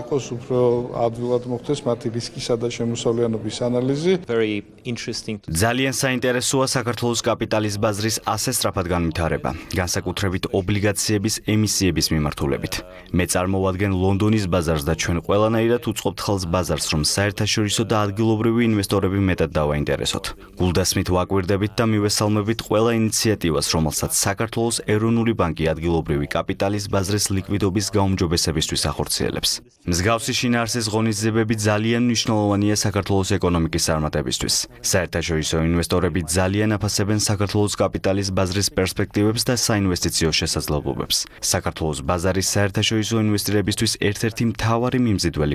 იყოს, უფრო ადვილად მოხდეს მათი რისკისა და შემოსავლიანობის ანალიზი. ძალიან საინტერესოა საქართველოს კაპიტალის ბაზრის ასე სწრაფად განვითარება, განსაკუთრებით ობლიგაციების ემისიების მიმართულებით. მე წარმოვადგენ ლონდონის ბაზარს და ჩვენ ყველანაირად უწყობთ ხელს ბაზარს, რომ საერთაშორისო და ადგილობრივი ინვესტორები მეტად დავაინტერესოთ. გულდასმით ვაკვირდებით და მივესალმებით ყველა ინიციატივას, რომელსაც საქართველოს ეროვნული ბანკი ადგილობრივი კაპიტალის ბაზრის ლიკვიდობის გაუმჯობესებისთვის ახორციელებს. მსგავსი შინაარსის ღონისძიებები ძალიან მნიშვნელოვანია საქართველოს ეკონომიკის წარმატებისთვის. საერთაშორისო ინვესტორები ძალიან აფასებენ საქართველოს კაპიტალის ბაზრის პერსპექტივებს და საინვესტიციო შესაძლებლობებს. საქართველოს ბაზარის საერთაშორისო ინვესტირებისთვის ერთ-ერთი მთავარი მიმზიდველი